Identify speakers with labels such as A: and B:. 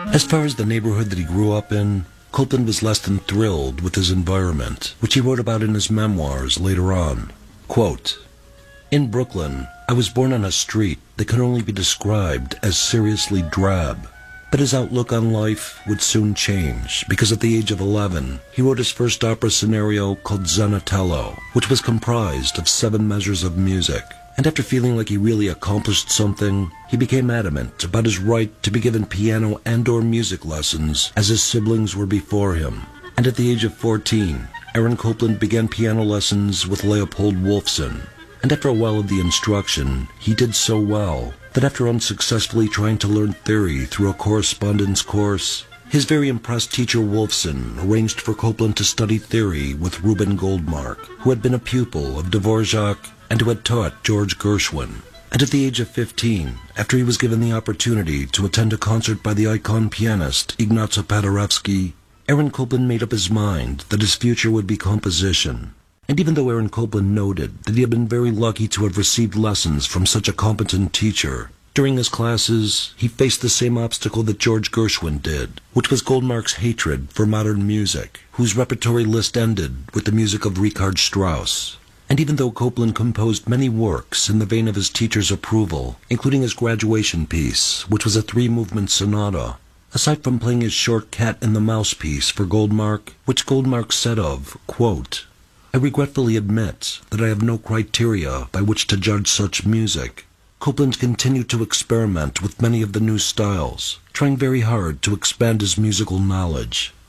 A: As far as the neighborhood that he grew up in, Copland was less than thrilled with his environment, which he wrote about in his memoirs later on. Quote, "In Brooklyn, I was born on a street that could only be described as seriously drab. But his outlook on life would soon change, because at the age of 11, he wrote his first opera scenario called Zenatello, which was comprised of 7 measures of music. And after feeling like he really accomplished something, he became adamant about his right to be given piano and/or music lessons as his siblings were before him. And at the age of 14, Aaron Copland began piano lessons with Leopold Wolfson. And after a while of the instruction, he did so well that after unsuccessfully trying to learn theory through a correspondence course, his very impressed teacher Wolfson arranged for Copland to study theory with Reuben Goldmark, who had been a pupil of Dvorak and who had taught George Gershwin. And at the age of 15, after he was given the opportunity to attend a concert by the icon pianist Ignacy Paderewski, Aaron Copland made up his mind that his future would be composition. And even though Aaron Copland noted that he had been very lucky to have received lessons from such a competent teacher, during his classes, he faced the same obstacle that George Gershwin did, which was Goldmark's hatred for modern music, whose repertory list ended with the music of Richard Strauss. And even though Copland composed many works in the vein of his teacher's approval, including his graduation piece, which was a 3-movement sonata, aside from playing his short Cat and the Mouse piece for Goldmark, which Goldmark said of, quote, "I regretfully admit that I have no criteria by which to judge such music." Copland continued to experiment with many of the new styles, trying very hard to expand his musical knowledge.